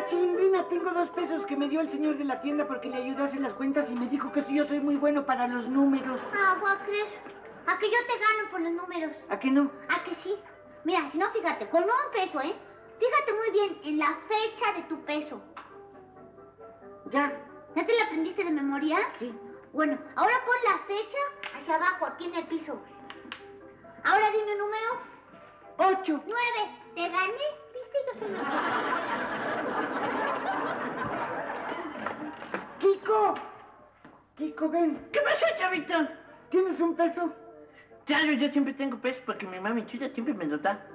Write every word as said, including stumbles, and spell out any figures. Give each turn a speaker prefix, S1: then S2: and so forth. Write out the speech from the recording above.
S1: la chilindrina, tengo dos pesos que me dio el señor de la tienda porque le ayudé a hacer las cuentas y me dijo que yo soy muy bueno para los números.
S2: Ah, ¿vos crees? ¿A que yo te gano por los números?
S1: ¿A que no?
S2: ¿A que sí? Mira, si no, fíjate, con un peso, ¿eh? Fíjate muy bien en la fecha de tu peso.
S1: Ya.
S2: ¿Ya te la aprendiste de memoria?
S1: Sí.
S2: Bueno, ahora pon la fecha hacia abajo, aquí en el piso. Ahora dime un número.
S1: Ocho.
S2: Nueve. ¿Te gané? ¿Viste? Yo soy mejor.
S1: Kiko. Kiko, ven.
S3: ¿Qué pasó, chavito?
S1: ¿Tienes un peso?
S3: Claro, yo siempre tengo pesos porque mi mami chula siempre me lo da.